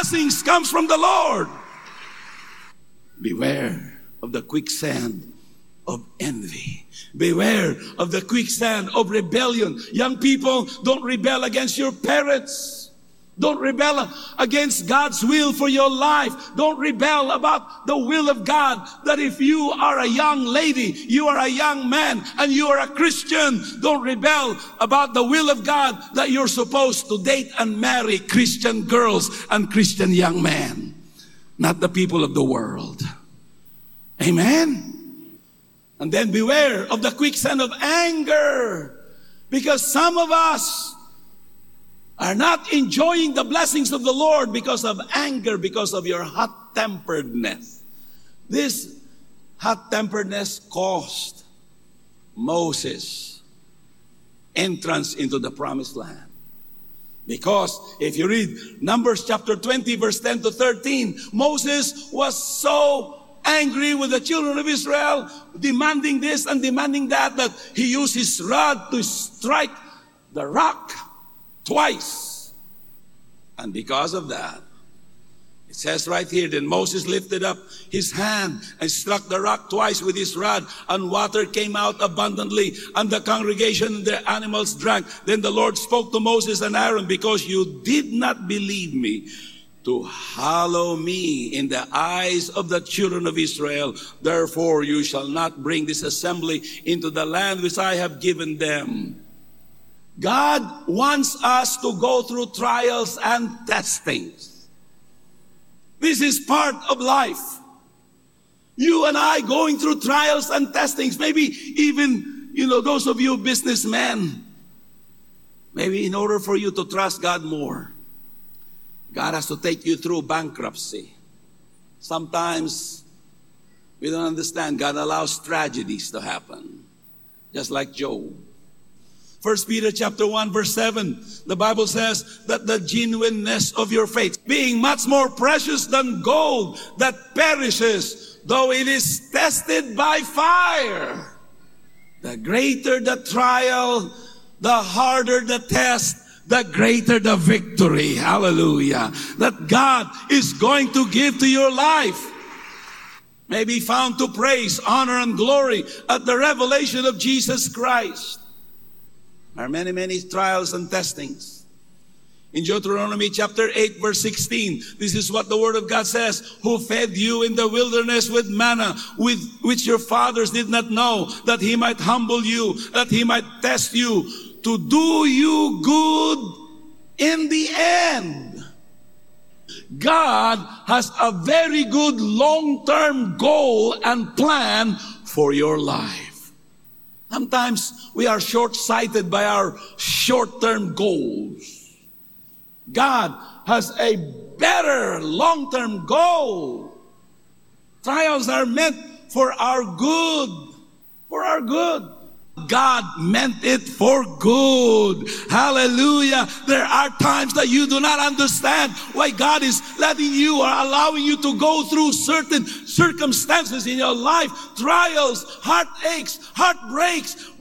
blessings comes from the Lord. Beware of the quicksand of envy. Beware of the quicksand of rebellion. Young people, don't rebel against your parents. Don't rebel against God's will for your life. Don't rebel about the will of God. That if you are a young lady, you are a young man, and you are a Christian, don't rebel about the will of God that you're supposed to date and marry Christian girls and Christian young men, not the people of the world. Amen? And then beware of the quicksand of anger, because some of us are not enjoying the blessings of the Lord because of anger, because of your hot-temperedness. This hot-temperedness cost Moses entrance into the promised land. Because if you read Numbers chapter 20, verse 10 to 13, Moses was so angry with the children of Israel, demanding this and demanding that he used his rod to strike the rock twice. And because of that, it says right here, then Moses lifted up his hand and struck the rock twice with his rod, and water came out abundantly, and the congregation and their animals drank. Then the Lord spoke to Moses and Aaron, because you did not believe me to hallow me in the eyes of the children of Israel, therefore you shall not bring this assembly into the land which I have given them. God wants us to go through trials and testings. This is part of life. You and I going through trials and testings. Maybe even, those of you businessmen, maybe in order for you to trust God more, God has to take you through bankruptcy. Sometimes we don't understand. God allows tragedies to happen, just like Job. 1 Peter chapter 1 verse 7, the Bible says that the genuineness of your faith, being much more precious than gold that perishes, though it is tested by fire. The greater the trial, the harder the test, the greater the victory. Hallelujah. That God is going to give to your life may be found to praise, honor, and glory at the revelation of Jesus Christ. There are many, many trials and testings. In Deuteronomy chapter 8 verse 16, this is what the Word of God says, who fed you in the wilderness with manna, with which your fathers did not know, that He might humble you, that He might test you, to do you good in the end. God has a very good long-term goal and plan for your life. Sometimes we are short-sighted by our short-term goals. God has a better long-term goal. Trials are meant for our good. For our good. God meant it for good. Hallelujah. There are times that you do not understand why God is letting you or allowing you to go through certain circumstances in your life. Trials, heartaches, heartbreaks.